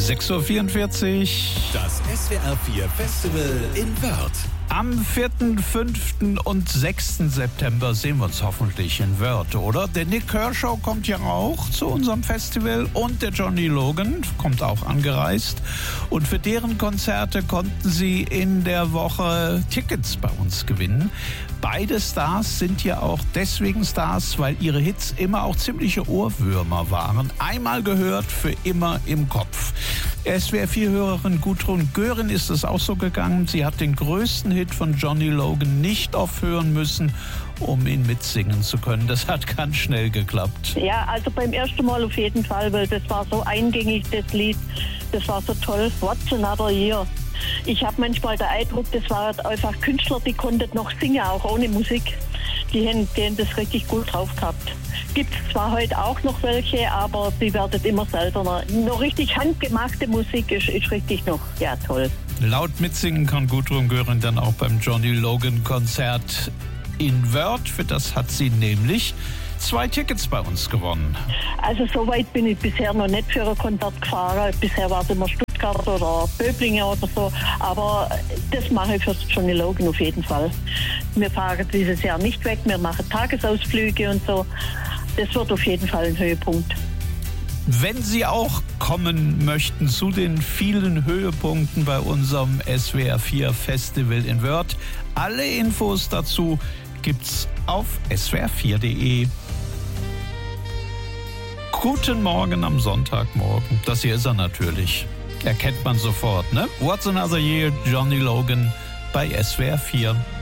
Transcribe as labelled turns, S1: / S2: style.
S1: 6:44 Uhr.
S2: Das SWR 4 Festival in Wörth.
S1: Am 4., 5. und 6. September sehen wir uns hoffentlich in Wörth, oder? Der Nik Kershaw kommt ja auch zu unserem Festival und der Johnny Logan kommt auch angereist. Und für deren Konzerte konnten Sie in der Woche Tickets bei uns gewinnen. Beide Stars sind ja auch deswegen Stars, weil ihre Hits immer auch ziemliche Ohrwürmer waren. Einmal gehört, für immer im Kopf. SWR4-Hörerin Gudrun Göring ist es auch so gegangen. Sie hat den größten Hit von Johnny Logan nicht aufhören müssen, um ihn mitsingen zu können. Das hat ganz schnell geklappt.
S3: Ja, also beim ersten Mal auf jeden Fall, weil das war so eingängig, das Lied. Das war so toll. What's Another Year? Ich habe manchmal den Eindruck, das waren einfach Künstler, die konnten noch singen, auch ohne Musik. Die haben das richtig gut drauf gehabt. Gibt es zwar heute auch noch welche, aber die werden immer seltener. Noch richtig handgemachte Musik ist richtig noch, ja, toll.
S1: Laut mitsingen kann Gudrun Göring dann auch beim Johnny Logan Konzert in Wörth. Für das hat sie nämlich 2 Tickets bei uns gewonnen.
S3: Also so weit bin ich bisher noch nicht für ein Konzert gefahren. Bisher war es immer Stuttgart oder Böblingen oder so. Aber das mache ich für Johnny Logan auf jeden Fall. Wir fahren dieses Jahr nicht weg. Wir machen Tagesausflüge und so. Das wird auf jeden Fall ein Höhepunkt.
S1: Wenn Sie auch kommen möchten zu den vielen Höhepunkten bei unserem SWR4 Festival in Wörth, alle Infos dazu gibt's auf swr4.de. Guten Morgen am Sonntagmorgen. Das hier ist er natürlich. Erkennt man sofort, ne? What's Another Year, Johnny Logan bei SWR4.